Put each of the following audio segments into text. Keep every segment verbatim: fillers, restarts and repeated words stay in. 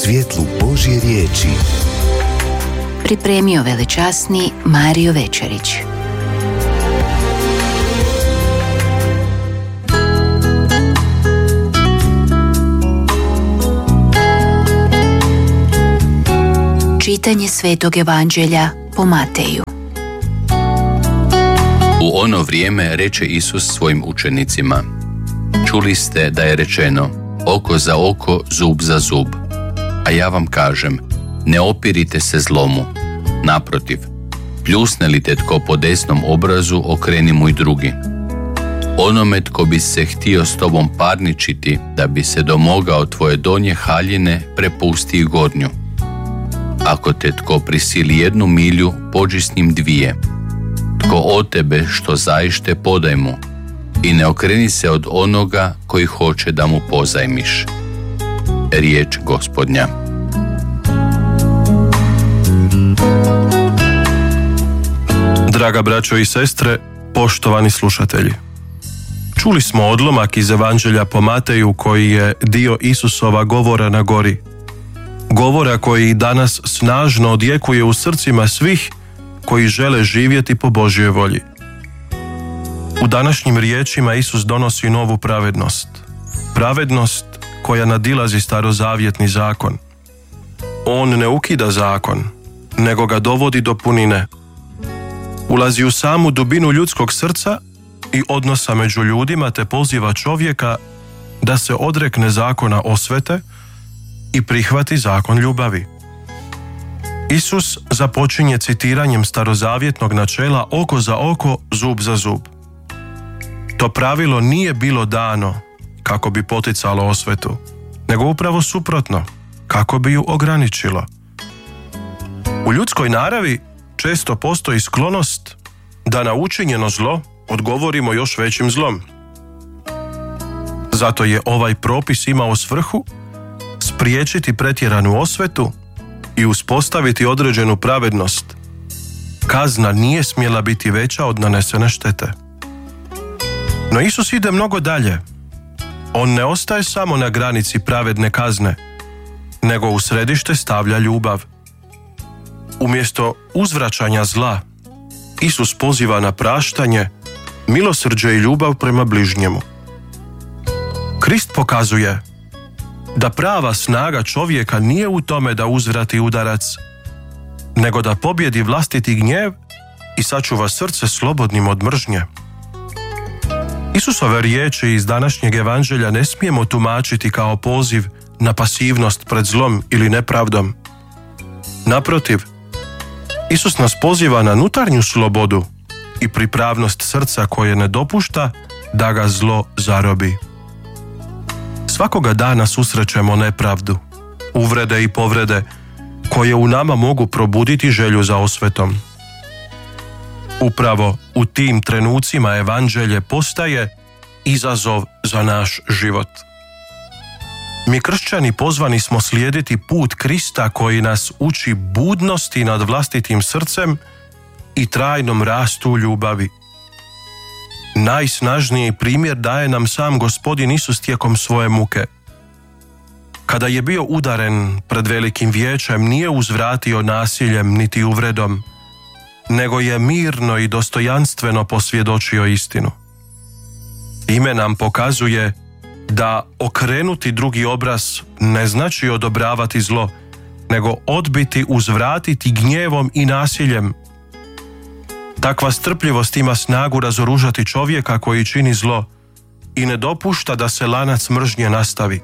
svjetlu Božje riječi. Pripremio velečasni Mario Večerić. Čitanje Svetog Evanđelja po Mateju. U ono vrijeme reče Isus svojim učenicima: Čuli ste da je rečeno, oko za oko, zub za zub. A ja vam kažem, ne opirite se zlomu. Naprotiv, pljusne li te tko po desnom obrazu, okreni mu i drugi. Onome tko bi se htio s tobom parničiti, da bi se domogao tvoje donje haljine, prepusti i gornju. Ako te tko prisili jednu milju, pođi s njim dvije. Tko od tebe što zaište, podaj mu, i ne okreni se od onoga koji hoće da mu pozajmiš. Riječ Gospodnja. Draga braćo i sestre, poštovani slušatelji. Čuli smo odlomak iz Evanđelja po Mateju koji je dio Isusova govora na gori. Govora koji danas snažno odjekuje u srcima svih koji žele živjeti po Božjoj volji. U današnjim riječima Isus donosi novu pravednost. Pravednost koja nadilazi starozavjetni zakon. On ne ukida zakon, nego ga dovodi do punine. Ulazi u samu dubinu ljudskog srca i odnosa među ljudima, te poziva čovjeka da se odrekne zakona osvete i prihvati zakon ljubavi. Isus započinje citiranjem starozavjetnog načela oko za oko, zub za zub. To pravilo nije bilo dano kako bi poticalo osvetu, nego upravo suprotno, kako bi ju ograničilo. U ljudskoj naravi često postoji sklonost da na učinjeno zlo odgovorimo još većim zlom. Zato je ovaj propis imao svrhu spriječiti pretjeranu osvetu i uspostaviti određenu pravednost. Kazna nije smjela biti veća od nanesene štete. No Isus ide mnogo dalje. On ne ostaje samo na granici pravedne kazne, nego u središte stavlja ljubav. Umjesto uzvraćanja zla, Isus poziva na praštanje, milosrđe i ljubav prema bližnjemu. Krist pokazuje da prava snaga čovjeka nije u tome da uzvrati udarac, nego da pobjedi vlastiti gnjev i sačuva srce slobodnim od mržnje. Isusove riječi iz današnjeg Evanđelja ne smijemo tumačiti kao poziv na pasivnost pred zlom ili nepravdom. Naprotiv, Isus nas poziva na unutarnju slobodu i pripravnost srca koje ne dopušta da ga zlo zarobi. Svakoga dana susrećemo nepravdu, uvrede i povrede koje u nama mogu probuditi želju za osvetom. Upravo u tim trenucima Evanđelje postaje izazov za naš život. Mi kršćani pozvani smo slijediti put Krista koji nas uči budnosti nad vlastitim srcem i trajnom rastu u ljubavi. Najsnažniji primjer daje nam sam Gospodin Isus tijekom svoje muke. Kada je bio udaren pred velikim vijećem, nije uzvratio nasiljem niti uvredom, nego je mirno i dostojanstveno posvjedočio istinu. Ime nam pokazuje da okrenuti drugi obraz ne znači odobravati zlo, nego odbiti, uzvratiti gnjevom i nasiljem. Takva strpljivost ima snagu razoružati čovjeka koji čini zlo i ne dopušta da se lanac mržnje nastavi.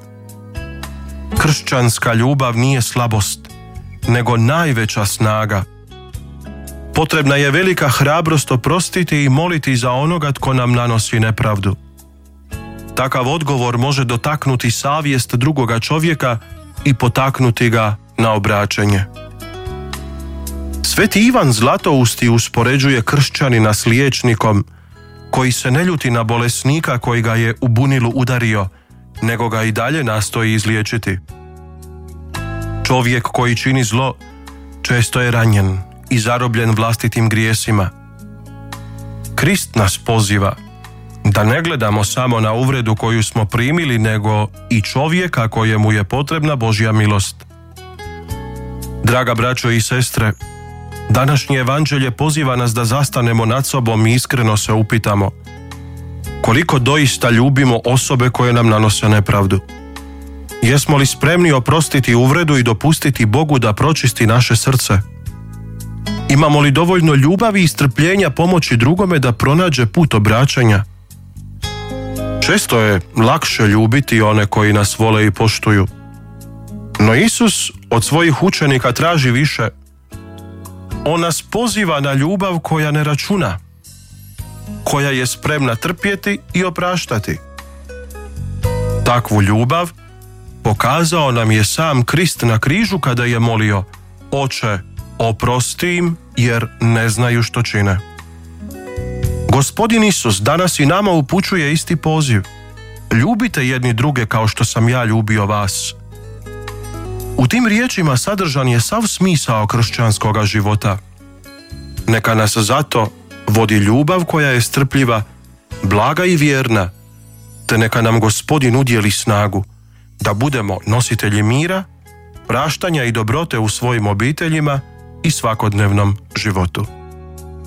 Kršćanska ljubav nije slabost, nego najveća snaga. Potrebna je velika hrabrost oprostiti i moliti za onoga tko nam nanosi nepravdu. Takav odgovor može dotaknuti savjest drugoga čovjeka i potaknuti ga na obraćenje. Sveti Ivan Zlatousti uspoređuje kršćanina s liječnikom koji se ne ljuti na bolesnika koji ga je u bunilu udario, nego ga i dalje nastoji izliječiti. Čovjek koji čini zlo često je ranjen i zarobljen vlastitim grijesima. Krist nas poziva da ne gledamo samo na uvredu koju smo primili, nego i čovjeka kojemu je potrebna Božja milost. Draga braćo i sestre, današnje evanđelje poziva nas da zastanemo nad sobom i iskreno se upitamo koliko doista ljubimo osobe koje nam nanose nepravdu. Jesmo li spremni oprostiti uvredu i dopustiti Bogu da pročisti naše srce? Imamo li dovoljno ljubavi i strpljenja pomoći drugome da pronađe put obraćanja? Često je lakše ljubiti one koji nas vole i poštuju. No Isus od svojih učenika traži više. On nas poziva na ljubav koja ne računa, koja je spremna trpjeti i opraštati. Takvu ljubav pokazao nam je sam Krist na križu kada je molio: Oče, oprosti im jer ne znaju što čine. Gospodin Isus danas i nama upućuje isti poziv. Ljubite jedni druge kao što sam ja ljubio vas. U tim riječima sadržan je sav smisao kršćanskoga života. Neka nas zato vodi ljubav koja je strpljiva, blaga i vjerna, te neka nam Gospodin udjeli snagu da budemo nositelji mira, praštanja i dobrote u svojim obiteljima i svakodnevnom životu.